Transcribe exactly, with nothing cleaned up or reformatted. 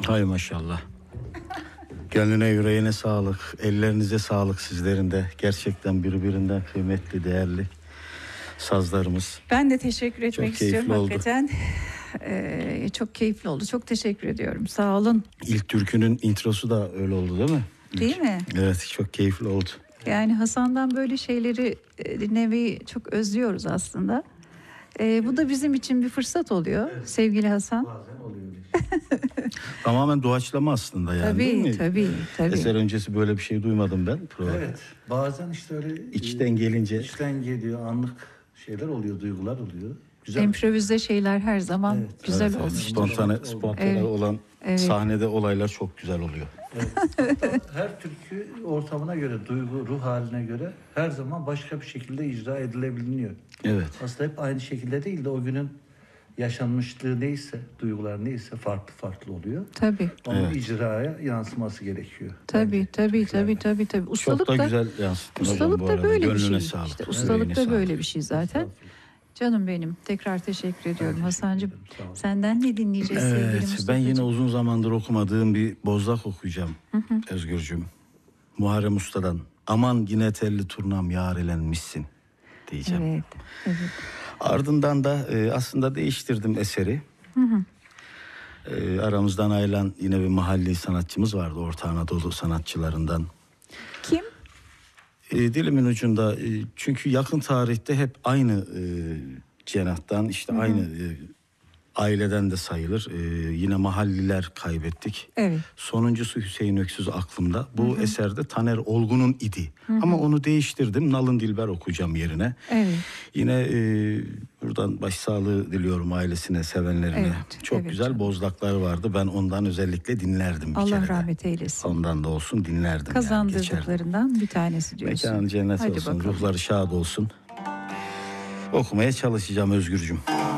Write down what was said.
Hay maşallah. Gönlüne yüreğine sağlık, ellerinize sağlık sizlerin de. Gerçekten birbirinden kıymetli, değerli sazlarımız. Ben de teşekkür etmek Çok keyifli istiyorum oldu. hakikaten. Ee, çok keyifli oldu. Çok teşekkür ediyorum. Sağ olun. İlk türkünün introsu da öyle oldu değil mi? İlk. Değil mi? Evet, çok keyifli oldu. Yani Hasan'dan böyle şeyleri e, dinlemeyi çok özlüyoruz aslında. Ee, bu da bizim için bir fırsat oluyor, evet. Sevgili Hasan. Bazen oluyor. Tamamen doğaçlama aslında yani, tabii, değil mi? Tabii, tabii. Eser öncesi böyle bir şey duymadım ben. Evet, bazen işte öyle içten gelince. İçten geliyor, anlık şeyler oluyor, duygular oluyor. Güzel. İmprovize şeyler her zaman evet, güzel evet, olmuştur. Spontane, spontane evet. olan evet. Sahnede olaylar çok güzel oluyor. Evet. Her türkü ortamına göre, duygu, ruh haline göre her zaman başka bir şekilde icra edilebiliyor. Evet. Aslında hep aynı şekilde değil de o günün yaşanmışlığı neyse, duygular neyse farklı farklı oluyor. Tabii. Onun evet. icraya yansıması gerekiyor. Tabii, yani, tabii, tabii, tabii, tabii. Ustalık çok da, da güzel yansıttın ustalık hocam bu da böyle bir şey. Sağlık. İşte ustalık da böyle bir şey zaten. Canım benim. Tekrar teşekkür ediyorum Hasan'cığım. Senden ne dinleyeceğiz evet, sevgili Mustafa'cığım? Ben yine uzun zamandır okumadığım bir bozlak okuyacağım. Hı hı. Özgürcüğüm. Muharrem Usta'dan. Aman yine telli turnam yarelenmişsin diyeceğim. Evet, evet. Ardından da e, aslında değiştirdim eseri. Hı hı. E, aramızdan ayrılan yine bir mahalli sanatçımız vardı. Orta Anadolu sanatçılarından. Kim? E, dilimin ucunda e, çünkü yakın tarihte hep aynı e, cenahtan işte hı hı. aynı e, aileden de sayılır. E, yine mahalliler kaybettik. Evet. Sonuncusu Hüseyin Öksüz aklımda. Bu hı hı. eserde Taner Olgun'un idi. Hı hı. Ama onu değiştirdim. Nalın Dilber okuyacağım yerine. Evet. Yine e, buradan başsağlığı diliyorum ailesine, sevenlerine. Evet, Çok evet, güzel canım. bozlaklar vardı. Ben ondan özellikle dinlerdim bir Allah kere de. rahmet eylesin. Ondan da olsun dinlerdim. Kazandırdıklarından yani, bir tanesi diyorsun. Mekanı cennet Hadi olsun, bakalım. ruhları şad olsun. Okumaya çalışacağım Özgürcüğüm.